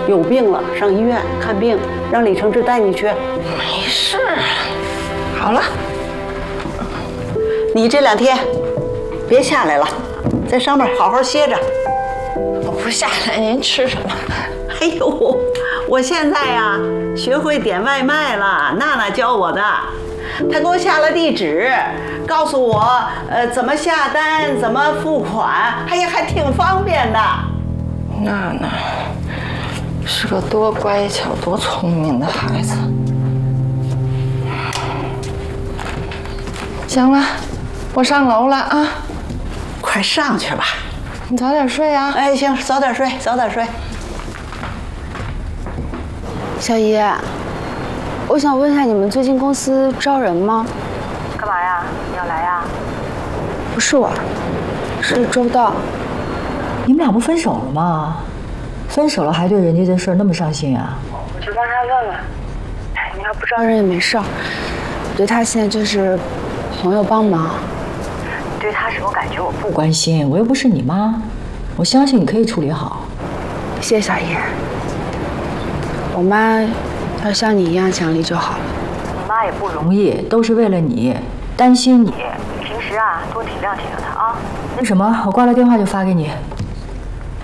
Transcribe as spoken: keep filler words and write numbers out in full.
有病了上医院看病，让李承志带你去。 没事，好了。 你这两天别下来了，在上面好好歇着。 我不下来，您吃什么？ 哎呦，我现在呀学会点外卖了，娜娜教我的。她给我下了地址，告诉我呃怎么下单，怎么付款，哎呀，还挺方便的。 娜娜是个多乖巧、多聪明的孩子。行了，我上楼了啊。 快上去吧。 你早点睡啊。 哎，行，早点睡，早点睡。 小姨，我想问一下，你们最近公司招人吗？ 干嘛呀？你要来呀？ 不是我，是周到。 你们俩不分手了吗？分手了还对人家的事儿那么上心啊？ 我去帮他问问。你要不招招人也没事儿，我对他现在就是朋友帮忙。 你对他什么感觉我不不关心，我又不是你妈，我相信你可以处理好。 谢谢小姨。我妈要像你一样强力就好了。 你妈也不容易， 容易都是为了你，担心你。 你平时啊多体谅体谅她啊。 那什么，我挂了电话就发给你。